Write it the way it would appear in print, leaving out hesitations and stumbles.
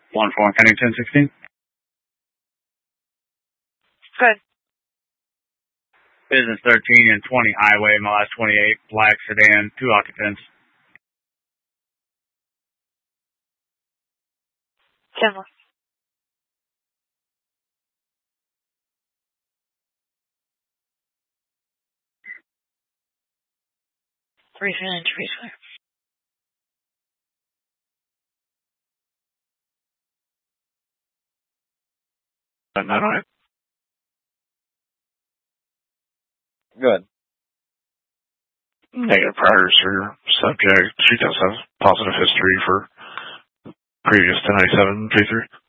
1-4 County 1016. Good. Business 13 and 20 highway, MLS 28, black sedan, 2 occupants. 10-1. Three feeling to reach clear. All right. Good. Negative priors for your subject. She does have positive history for previous 1097 P3.